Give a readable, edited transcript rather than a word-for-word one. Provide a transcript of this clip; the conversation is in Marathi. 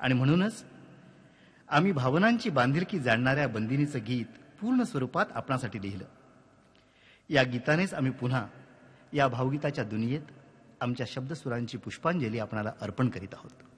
आणि म्हणूनच आम्ही भावनांची बांधिलकी जाणणाऱ्या बंदिनीचं गीत पूर्ण स्वरूपात आपणासाठी लिहिलं. या गीतानेच आम्ही पुन्हा या भावगीताच्या दुनियेत आमच्या शब्दसुरांची पुष्पांजली आपणाला अर्पण करीत आहोत.